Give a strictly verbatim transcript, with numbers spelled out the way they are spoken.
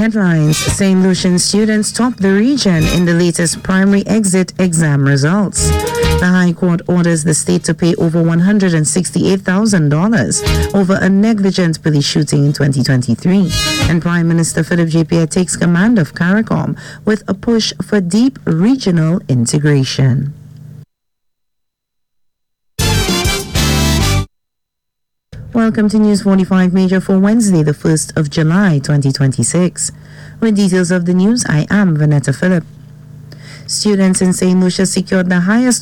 headlines. Saint Lucian students top the region in the latest primary exit exam results. The High Court orders the state to pay over one hundred sixty-eight thousand dollars over a negligent police shooting in twenty twenty-three. And Prime Minister Philip J. takes command of CARICOM with a push for deep regional integration. Welcome to News forty-five Major for Wednesday, the first of July, twenty twenty-six. With details of the news, I am Vanetta Phillip. Students in Saint Lucia secured the highest